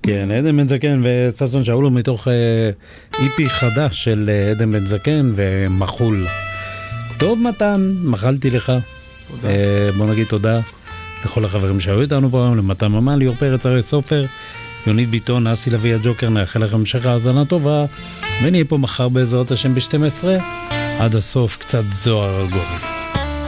כן, עדן בן זקן וששון שאולו מתוך איפי חדש של עדן בן זקן ומחול. טוב מתן, מחלתי לך. בוא נגיד תודה לכל החברים שהיו איתנו פה, למתן ממן, ליאור פרץ, אריה סופר, יונית ביטון, אסי לוי הג'וקר, נאחל לכם המשך האזנה טובה, ונהיה פה מחר בעזרת השם ב-12, עד הסוף קצת זוהר גורף.